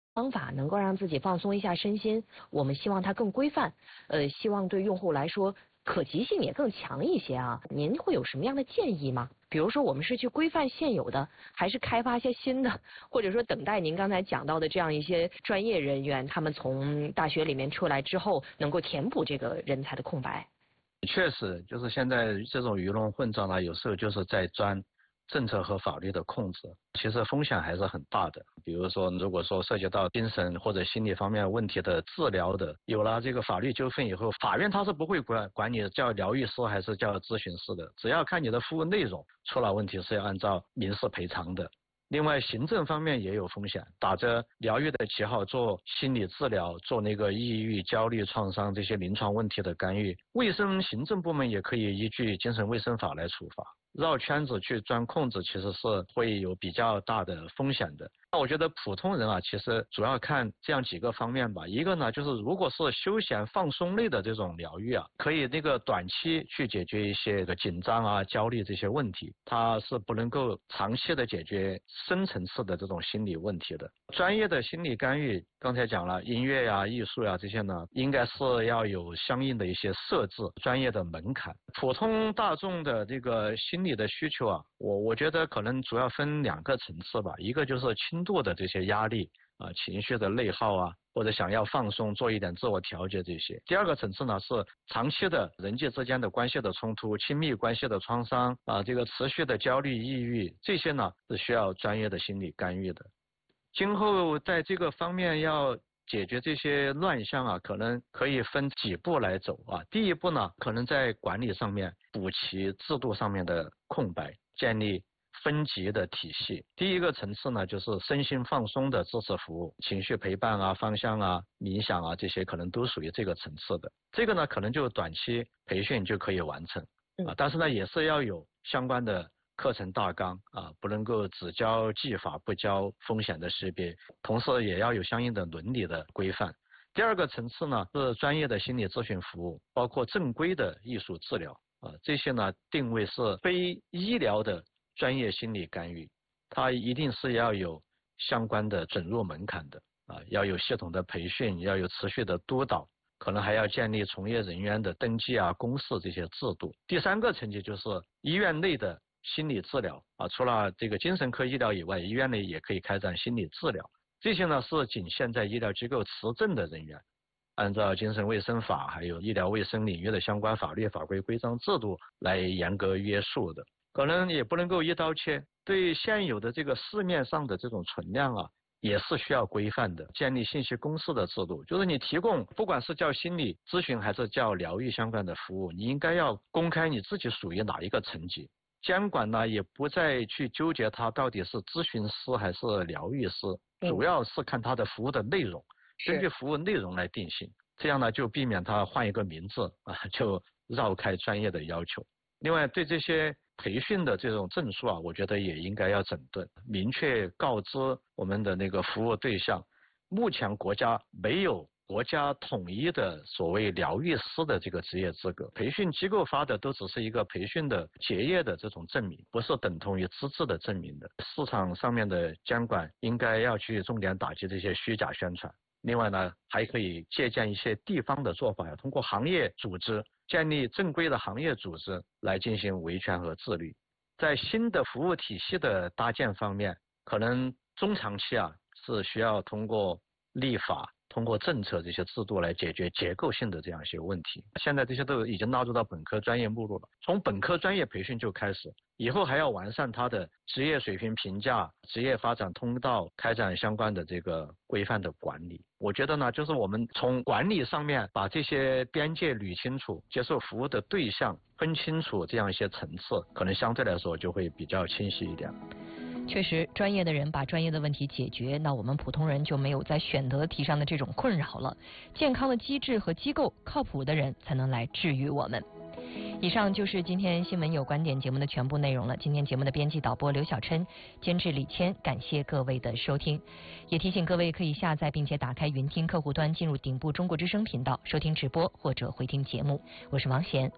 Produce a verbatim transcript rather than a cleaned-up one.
方法能够让自己放松一下身心，我们希望它更规范，呃，希望对用户来说可及性也更强一些啊。您会有什么样的建议吗？比如说我们是去规范现有的，还是开发一些新的，或者说等待您刚才讲到的这样一些专业人员，他们从大学里面出来之后，能够填补这个人才的空白？ 确实，就是现在这种鱼龙混杂呢，有时候就是在钻政策和法律的控制，其实风险还是很大的。比如说，如果说涉及到精神或者心理方面问题的治疗的，有了这个法律纠纷以后，法院他是不会管管你叫疗愈师还是叫咨询师的，只要看你的服务内容出了问题是要按照民事赔偿的。另外，行政方面也有风险，打着疗愈的旗号做心理治疗，做那个抑郁、焦虑、创伤这些临床问题的干预，卫生行政部门也可以依据精神卫生法来处罚。绕圈子去钻空子，其实是会有比较大的风险的。那我觉得普通人啊，其实主要看这样几个方面吧。一个呢，就是如果是休闲放松类的这种疗愈啊，可以那个短期去解决一些的紧张啊、焦虑这些问题，它是不能够长期的解决深层次的这种心理问题的。专业的心理干预，刚才讲了，音乐呀、艺术呀这些呢，应该是要有相应的一些设置、专业的门槛。普通大众的这个心理的需求啊，我我觉得可能主要分两个层次吧，一个就是轻度的这些压力啊、情绪的内耗啊，或者想要放松、做一点自我调节这些。第二个层次呢是长期的人际之间的关系的冲突、亲密关系的创伤啊，这个持续的焦虑、抑郁，这些呢是需要专业的心理干预的。今后在这个方面要解决这些乱象啊，可能可以分几步来走啊。第一步呢，可能在管理上面补齐制度上面的空白，建立分级的体系。第一个层次呢，就是身心放松的支持服务，情绪陪伴啊、方向啊、冥想啊，这些可能都属于这个层次的。这个呢，可能就短期培训就可以完成啊，但是呢，也是要有相关的课程大纲啊，不能够只教技法不教风险的识别，同时也要有相应的伦理的规范。第二个层次呢是专业的心理咨询服务，包括正规的艺术治疗啊，这些呢定位是非医疗的专业心理干预，它一定是要有相关的准入门槛的啊，要有系统的培训，要有持续的督导，可能还要建立从业人员的登记啊、公示这些制度。第三个层级就是医院内的心理治疗啊，除了这个精神科医疗以外，医院内也可以开展心理治疗。这些呢是仅限在医疗机构持证的人员，按照精神卫生法还有医疗卫生领域的相关法律法规规章制度来严格约束的。可能也不能够一刀切，对现有的这个市面上的这种存量啊，也是需要规范的，建立信息公示的制度，就是你提供不管是叫心理咨询还是叫疗愈相关的服务，你应该要公开你自己属于哪一个层级。监管呢也不再去纠结它到底是咨询师还是疗愈师，主要是看它的服务的内容，根据服务内容来定性，这样呢就避免它换一个名字啊，就绕开专业的要求。另外对这些培训的这种证书啊，我觉得也应该要整顿，明确告知我们的那个服务对象。目前国家没有国家统一的所谓疗愈师的这个职业资格，培训机构发的都只是一个培训的结业的这种证明，不是等同于资质的证明的。市场上面的监管应该要去重点打击这些虚假宣传。另外呢，还可以借鉴一些地方的做法，要通过行业组织建立正规的行业组织来进行维权和自律。在新的服务体系的搭建方面，可能中长期啊是需要通过立法、通过政策这些制度来解决结构性的这样一些问题。现在这些都已经纳入到本科专业目录了，从本科专业培训就开始，以后还要完善它的职业水平评价、职业发展通道，开展相关的这个规范的管理。我觉得呢，就是我们从管理上面把这些边界捋清楚，接受服务的对象分清楚，这样一些层次，可能相对来说就会比较清晰一点。 确实，专业的人把专业的问题解决，那我们普通人就没有在选择题上的这种困扰了。健康的机制和机构，靠谱的人才能来治愈我们。以上就是今天新闻有观点节目的全部内容了。今天节目的编辑导播刘小琛，监制李谦，感谢各位的收听。也提醒各位可以下载并且打开云听客户端，进入顶部中国之声频道收听直播或者回听节目。我是王贤。